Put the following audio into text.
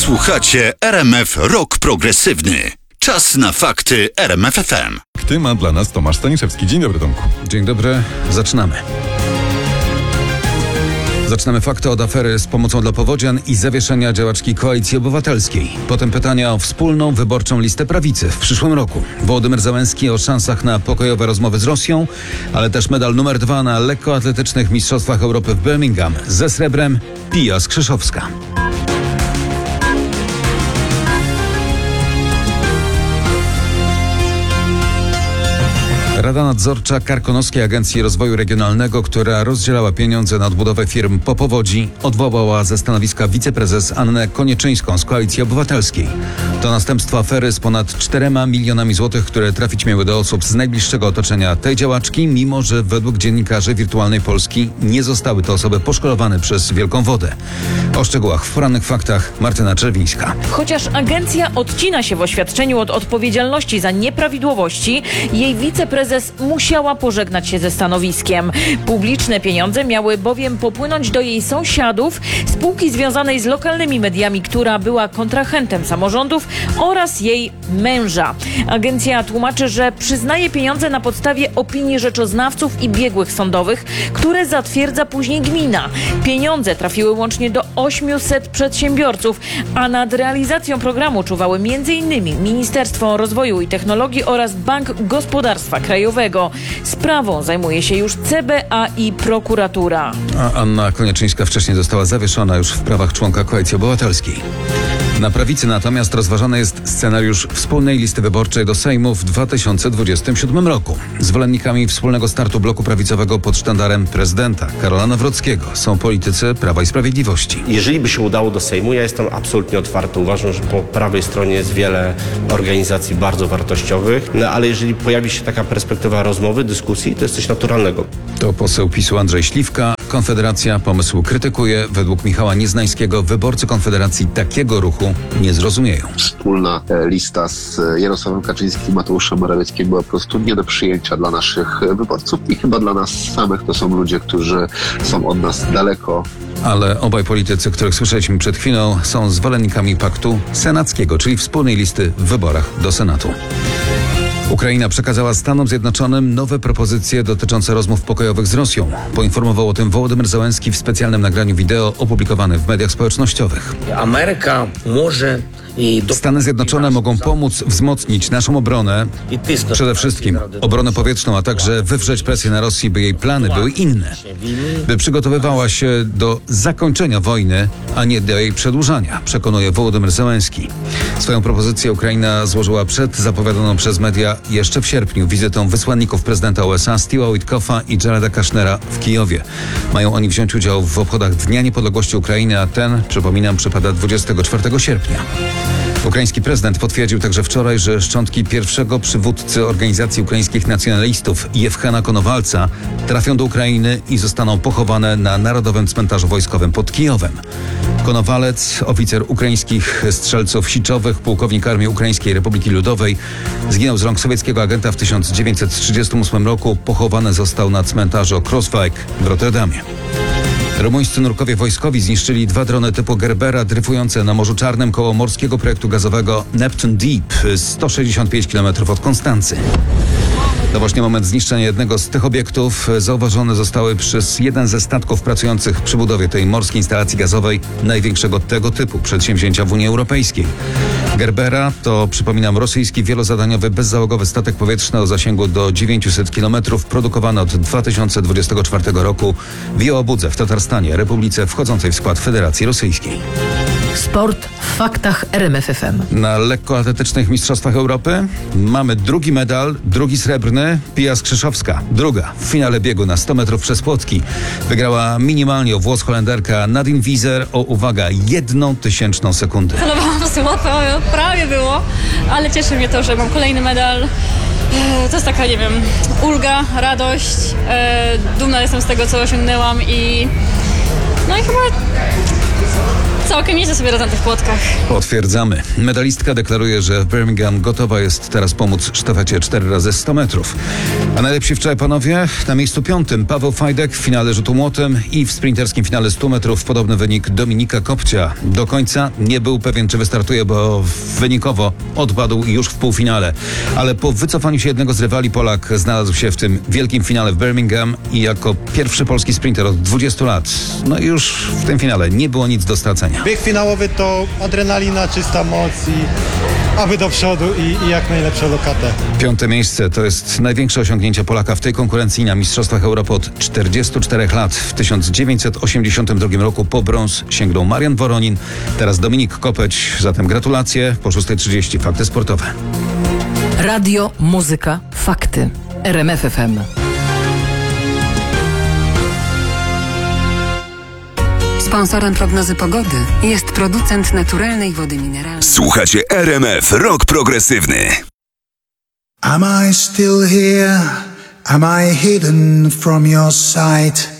Słuchacie RMF Rock Progresywny. Czas na fakty RMF FM. Fakty ma dla nas Tomasz Staniszewski. Dzień dobry, Tomku. Dzień dobry, zaczynamy. Zaczynamy fakty od afery z pomocą dla powodzian i zawieszenia działaczki Koalicji Obywatelskiej. Potem pytania o wspólną wyborczą listę prawicy w przyszłym roku. Wołodymyr Zełenski o szansach na pokojowe rozmowy z Rosją, ale też medal numer 2 na lekkoatletycznych Mistrzostwach Europy w Birmingham. Ze srebrem Pia Skrzyszowska. Rada Nadzorcza Karkonoskiej Agencji Rozwoju Regionalnego, która rozdzielała pieniądze na odbudowę firm po powodzi, odwołała ze stanowiska wiceprezes Annę Konieczyńską z Koalicji Obywatelskiej. To następstwo afery z ponad 4 milionami złotych, które trafić miały do osób z najbliższego otoczenia tej działaczki, mimo że według dziennikarzy Wirtualnej Polski nie zostały to osoby poszkolowane przez Wielką Wodę. O szczegółach w porannych faktach Martyna Czerwińska. Chociaż agencja odcina się w oświadczeniu od odpowiedzialności za nieprawidłowości, jej wiceprezes musiała pożegnać się ze stanowiskiem. Publiczne pieniądze miały bowiem popłynąć do jej sąsiadów, spółki związanej z lokalnymi mediami, która była kontrahentem samorządów, oraz jej męża. Agencja tłumaczy, że przyznaje pieniądze na podstawie opinii rzeczoznawców i biegłych sądowych, które zatwierdza później gmina. Pieniądze trafiły łącznie do 800 przedsiębiorców, a nad realizacją programu czuwały m.in. Ministerstwo Rozwoju i Technologii oraz Bank Gospodarstwa Krajowego. Sprawą zajmuje się już CBA i prokuratura. A Anna Konieczyńska wcześniej została zawieszona już w prawach członka Koalicji Obywatelskiej. Na prawicy natomiast rozważany jest scenariusz wspólnej listy wyborczej do Sejmu w 2027 roku. Zwolennikami wspólnego startu bloku prawicowego pod sztandarem prezydenta Karola Nawrockiego są politycy Prawa i Sprawiedliwości. Jeżeli by się udało do Sejmu, ja jestem absolutnie otwarty. Uważam, że po prawej stronie jest wiele organizacji bardzo wartościowych, ale jeżeli pojawi się taka perspektywa rozmowy, dyskusji, to jest coś naturalnego. To poseł PiS-u Andrzej Śliwka. Konfederacja pomysł krytykuje. Według Michała Nieznańskiego wyborcy Konfederacji takiego ruchu nie zrozumieją. Wspólna lista z Jarosławem Kaczyńskim i Mateuszem Morawieckim była po prostu nie do przyjęcia dla naszych wyborców i chyba dla nas samych. To są ludzie, którzy są od nas daleko. Ale obaj politycy, których słyszeliśmy przed chwilą, są zwolennikami paktu senackiego, czyli wspólnej listy w wyborach do Senatu. Ukraina przekazała Stanom Zjednoczonym nowe propozycje dotyczące rozmów pokojowych z Rosją. Poinformował o tym Wołodymyr Zełenski w specjalnym nagraniu wideo opublikowanym w mediach społecznościowych. Ameryka może Stany Zjednoczone mogą pomóc wzmocnić naszą obronę, przede wszystkim obronę powietrzną, a także wywrzeć presję na Rosji, by jej plany były inne. By przygotowywała się do zakończenia wojny, a nie do jej przedłużania, przekonuje Wołodymyr Zełenski. Swoją propozycję Ukraina złożyła przed zapowiadaną przez media jeszcze w sierpniu wizytą wysłanników prezydenta USA Steve'a Witkoffa i Jareda Kushnera w Kijowie. Mają oni wziąć udział w obchodach Dnia Niepodległości Ukrainy, a ten, przypominam, przypada 24 sierpnia. Ukraiński prezydent potwierdził także wczoraj, że szczątki pierwszego przywódcy organizacji ukraińskich nacjonalistów Jewgena Konowalca trafią do Ukrainy i zostaną pochowane na Narodowym Cmentarzu Wojskowym pod Kijowem. Konowalec, oficer ukraińskich strzelców siczowych, pułkownik Armii Ukraińskiej Republiki Ludowej, zginął z rąk sowieckiego agenta w 1938 roku. Pochowany został na cmentarzu Crosswijk w Rotterdamie. Rumuńscy nurkowie wojskowi zniszczyli 2 drony typu Gerbera dryfujące na Morzu Czarnym koło morskiego projektu gazowego Neptune Deep, 165 km od Konstancy. To właśnie moment zniszczenia jednego z tych obiektów zauważone zostały przez jeden ze statków pracujących przy budowie tej morskiej instalacji gazowej, największego tego typu przedsięwzięcia w Unii Europejskiej. Gerbera to, przypominam, rosyjski wielozadaniowy bezzałogowy statek powietrzny o zasięgu do 900 km, produkowany od 2024 roku w Jełobudze w Tatarstanie, republice wchodzącej w skład Federacji Rosyjskiej. Sport w faktach RMF FM. Na lekkoatletycznych Mistrzostwach Europy mamy drugi medal, drugi srebrny, Pia Skrzyszowska. Druga w finale biegu na 100 metrów przez płotki. Wygrała minimalnie o włos Holenderka Nadine Wieser o, uwaga, 1/1000 sekundy. Celowałam złoto, prawie było, ale cieszy mnie to, że mam kolejny medal. To jest taka, nie wiem, ulga, radość. Dumna jestem z tego, co osiągnęłam i chyba całkiem nieźle sobie radzę na tych płotkach. Potwierdzamy. Medalistka deklaruje, że w Birmingham gotowa jest teraz pomóc sztafecie 4x100 metrów. A najlepsi wczoraj panowie na miejscu 5. Paweł Fajdek w finale rzutu młotem i w sprinterskim finale 100 metrów podobny wynik Dominika Kopcia. Do końca nie był pewien, czy wystartuje, bo wynikowo odpadł już w półfinale. Ale po wycofaniu się jednego z rywali Polak znalazł się w tym wielkim finale w Birmingham i jako pierwszy polski sprinter od 20 lat. No i już w tym finale nie było nic do stracenia. Bieg finałowy to adrenalina, czysta moc i aby do przodu i jak najlepszą lokatę. 5. miejsce to jest największe osiągnięcie Polaka w tej konkurencji na Mistrzostwach Europy od 44 lat. W 1982 roku po brąz sięgnął Marian Woronin, teraz Dominik Kopeć. Zatem gratulacje. Po 6:30 Fakty sportowe. Radio, muzyka, fakty. RMF FM. Sponsorem prognozy pogody jest producent naturalnej wody mineralnej. Słuchacie RMF Rock Progresywny. Am I still here? Am I hidden from your sight?